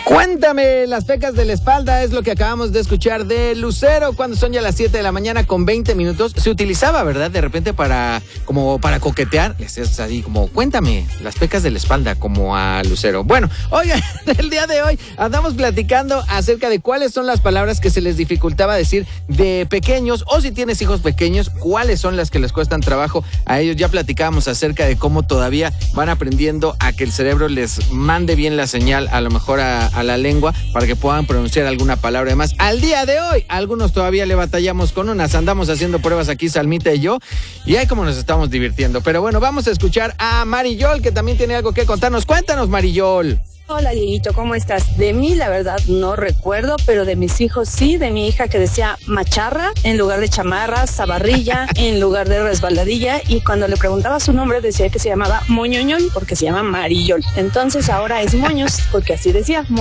Cuéntame, las pecas de la espalda es lo que acabamos de escuchar de Lucero cuando son ya las 7 de la mañana con 20 minutos. Se utilizaba, ¿verdad? De repente para coquetear. Es así como, cuéntame, las pecas de la espalda, como a Lucero. Bueno, oigan, el día de hoy andamos platicando acerca de cuáles son las palabras que se les dificultaba decir de pequeños, o si tienes hijos pequeños, cuáles son las que les cuestan trabajo a ellos. Ya platicábamos acerca de cómo todavía van aprendiendo a que el cerebro les mande bien la señal, a lo mejor a la lengua, para que puedan pronunciar alguna palabra. Además, al día de hoy, algunos todavía le batallamos con unas. Andamos haciendo pruebas aquí, Salmita y yo, y ahí como nos estamos divirtiendo. Pero bueno, vamos a escuchar a Mariyol, que también tiene algo que contarnos. Cuéntanos, Mariyol. Hola, Dieguito, ¿cómo estás? De mí, la verdad, no recuerdo, pero de mis hijos sí. De mi hija que decía macharra en lugar de chamarra, zabarrilla en lugar de resbaladilla, y cuando le preguntaba su nombre decía que se llamaba Moñoñón porque se llama Mariyol. Entonces ahora es Moños porque así decía.